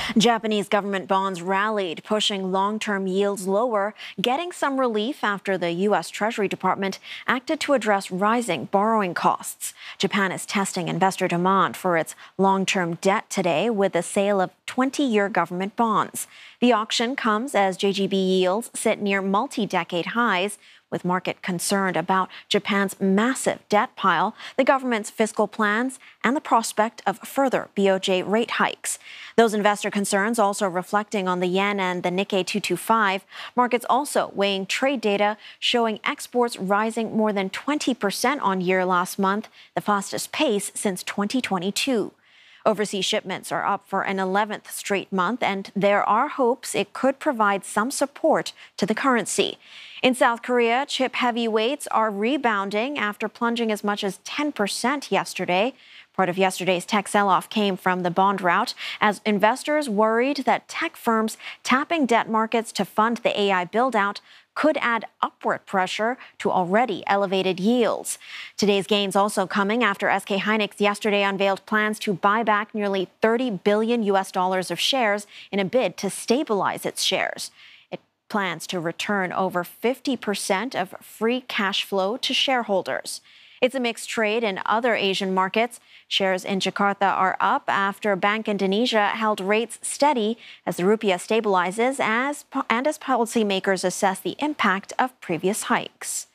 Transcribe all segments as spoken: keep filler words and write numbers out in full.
Japanese government bonds rallied, pushing long-term yields lower, getting some relief after the U S Treasury Department acted to address rising borrowing costs. Japan is testing investor demand for its long-term debt today with the sale of twenty-year government bonds. The auction comes as J G B yields sit near multi-decade highs, with market concerned about Japan's massive debt pile, the government's fiscal plans, and the prospect of further B O J rate hikes. Those investor concerns also reflecting on the yen and the Nikkei two twenty-five. Markets also weighing trade data showing exports rising more than twenty percent on year last month, the fastest pace since twenty twenty-two. Overseas shipments are up for an eleventh straight month, and there are hopes it could provide some support to the currency. In South Korea, chip heavyweights are rebounding after plunging as much as ten percent yesterday. Part of yesterday's tech sell-off came from the bond rout, as investors worried that tech firms tapping debt markets to fund the A I build-out could add upward pressure to already elevated yields. Today's gains also coming after S K Hynix yesterday unveiled plans to buy back nearly thirty billion U S dollars of shares in a bid to stabilize its shares. It plans to return over fifty percent of free cash flow to shareholders. It's a mixed trade in other Asian markets. Shares in Jakarta are up after Bank Indonesia held rates steady as the rupiah stabilizes as, and as policymakers assess the impact of previous hikes.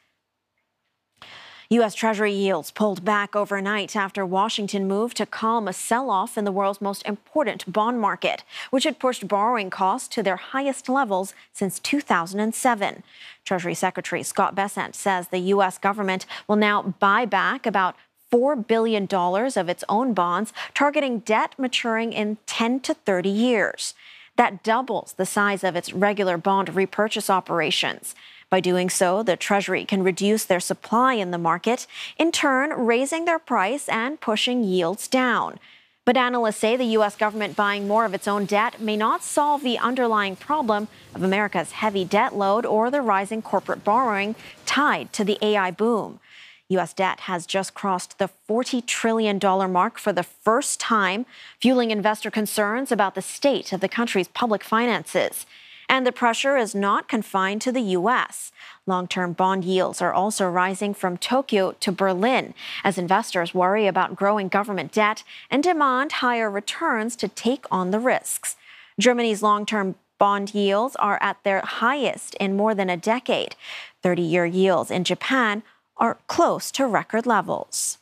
U S Treasury yields pulled back overnight after Washington moved to calm a sell-off in the world's most important bond market, which had pushed borrowing costs to their highest levels since two thousand seven. Treasury Secretary Scott Bessent says the U S government will now buy back about four billion dollars of its own bonds, targeting debt maturing in ten to thirty years. That doubles the size of its regular bond repurchase operations. By doing so, the Treasury can reduce their supply in the market, in turn raising their price and pushing yields down. But analysts say the U S government buying more of its own debt may not solve the underlying problem of America's heavy debt load or the rising corporate borrowing tied to the A I boom. U S debt has just crossed the forty trillion dollars mark for the first time, fueling investor concerns about the state of the country's public finances. And the pressure is not confined to the U S. Long-term bond yields are also rising from Tokyo to Berlin as investors worry about growing government debt and demand higher returns to take on the risks. Germany's long-term bond yields are at their highest in more than a decade. thirty-year yields in Japan are close to record levels.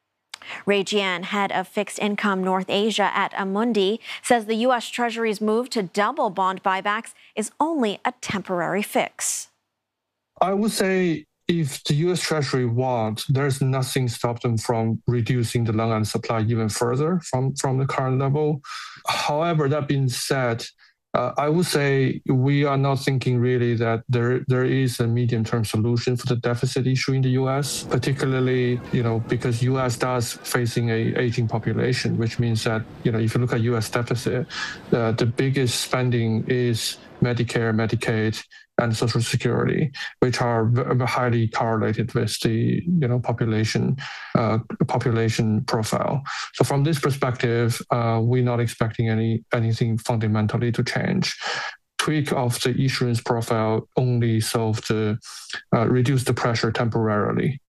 Ray Jian, head of fixed income North Asia at Amundi, says the U S Treasury's move to double bond buybacks is only a temporary fix. I would say if the U S Treasury wants, there's nothing stop them from reducing the long end supply even further from, from the current level. However, that being said, Uh, I would say we are not thinking really that there there is a medium-term solution for the deficit issue in the U S, particularly, you know, because U S does facing a aging population, which means that, you know, if you look at U S deficit, uh, the biggest spending is Medicare, Medicaid, and Social Security, which are v- highly correlated with the, you know, population uh, population profile. So from this perspective, uh, we're not expecting any anything fundamentally to change. Tweak of the issuance profile only solve the uh, reduce the pressure temporarily.